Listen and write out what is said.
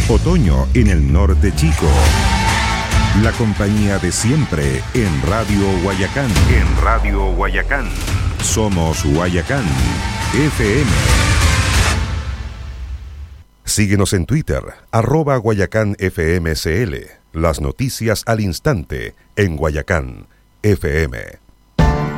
Otoño en el norte chico. La compañía de siempre en Radio Guayacán. Somos Guayacán FM. Síguenos en Twitter, @GuayacánFMCL. Las noticias al instante en Guayacán FM.